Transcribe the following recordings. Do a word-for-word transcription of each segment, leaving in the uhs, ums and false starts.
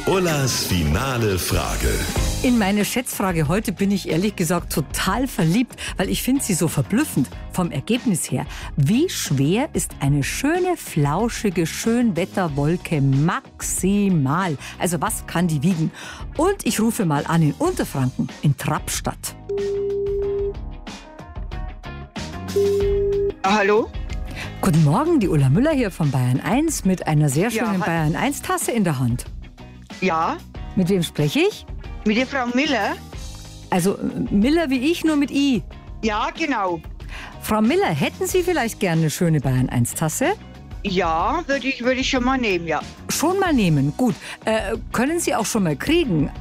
Ullas finale Frage. In meine Schätzfrage heute bin ich ehrlich gesagt total verliebt, weil ich finde sie so verblüffend vom Ergebnis her. Wie schwer ist eine schöne, flauschige Schönwetterwolke maximal? Also was kann die wiegen? Und ich rufe mal an in Unterfranken, in Trappstadt. Hallo? Guten Morgen, die Ulla Müller hier von Bayern eins mit einer sehr schönen Ja, Bayern eins Tasse in der Hand. Ja, Mit wem spreche ich? mit der Frau Miller? Also äh, Miller wie ich, nur mit I. Ja, genau. Frau Miller, hätten Sie vielleicht gerne eine schöne Bayern eins Tasse? Ja, würde ich, würde ich schon mal nehmen, ja. Schon mal nehmen, gut. Äh, können Sie auch schon mal kriegen.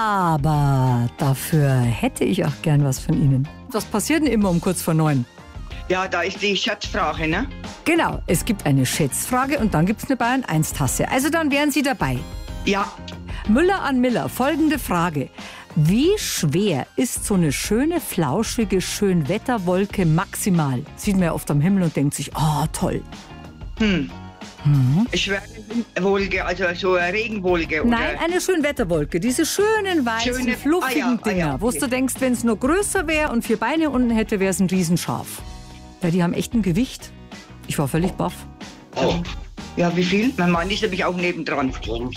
Aber dafür hätte ich auch gern was von Ihnen. Was passiert denn immer um kurz vor neun? Ja, da ist die Schatzfrage, ne? Genau, es gibt eine Schätzfrage und dann gibt es eine Bayern eins Tasse. Also dann wären Sie dabei. Ja, Müller an Miller, folgende Frage. Wie schwer ist so eine schöne, flauschige Schönwetterwolke maximal? Sieht man ja oft am Himmel und denkt sich, oh, toll. hm. Mhm. Schwere Wolke, also so eine Regenwolke, oder? Nein, eine Schönwetterwolke. Diese schönen, weißen, Schöne- fluffigen ah ja, ah Dinger, ja, wo okay. du denkst, wenn es nur größer wäre und vier Beine unten hätte, wäre es ein Riesenschaf. Ja, die haben echt ein Gewicht. Ich war völlig baff. Oh. Ja, wie viel? Mein Mann ist nämlich auch nebendran.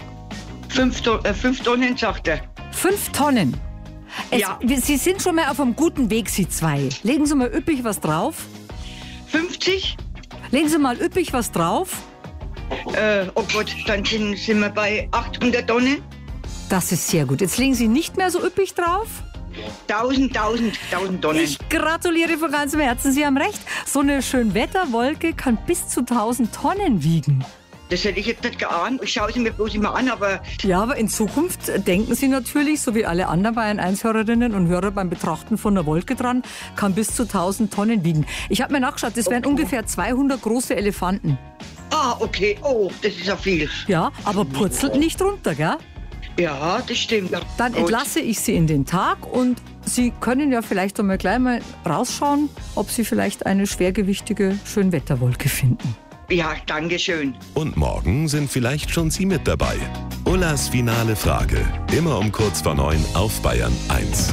Fünf, To- äh, fünf Tonnen, sagt er. Fünf Tonnen. Es, Ja. Sie sind schon mal auf einem guten Weg, Sie zwei. Legen Sie mal üppig was drauf. fünfzig? Legen Sie mal üppig was drauf. Äh, oh Gott, dann sind, sind wir bei achthundert Tonnen. Das ist sehr gut. Jetzt legen Sie nicht mehr so üppig drauf. tausend, tausend, tausend Tonnen. Ich gratuliere von ganzem Herzen. Sie haben recht. So eine Schönwetterwolke kann bis zu tausend Tonnen wiegen. Das hätte ich jetzt nicht geahnt. Ich schaue sie mir bloß immer an, aber Ja, aber in Zukunft denken Sie natürlich, so wie alle anderen Bayern eins Hörerinnen und Hörer beim Betrachten von einer Wolke dran, kann bis zu tausend Tonnen wiegen. Ich habe mir nachgeschaut, das wären Okay. ungefähr zweihundert große Elefanten. ah, okay. Oh, das ist ja viel. Ja, aber purzelt nicht runter, gell? Ja, das stimmt. Ja, Dann gut. entlasse ich Sie in den Tag und Sie können ja vielleicht einmal gleich mal rausschauen, ob Sie vielleicht eine schwergewichtige Schönwetterwolke finden. Ja, danke schön. Und morgen sind vielleicht schon Sie mit dabei. Ullas finale Frage. Immer um kurz vor neun auf Bayern eins.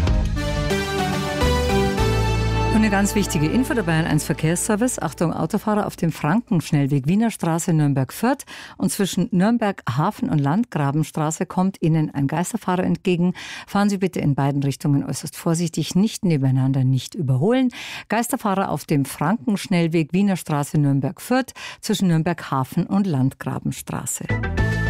Und eine ganz wichtige Info der Bayern eins Verkehrsservice. Achtung, Autofahrer auf dem Frankenschnellweg Wiener Straße Nürnberg-Fürth und zwischen Nürnberg Hafen und Landgrabenstraße kommt Ihnen ein Geisterfahrer entgegen. Fahren Sie bitte in beiden Richtungen äußerst vorsichtig, nicht nebeneinander, nicht überholen. Geisterfahrer auf dem Frankenschnellweg Wiener Straße Nürnberg-Fürth zwischen Nürnberg Hafen und Landgrabenstraße.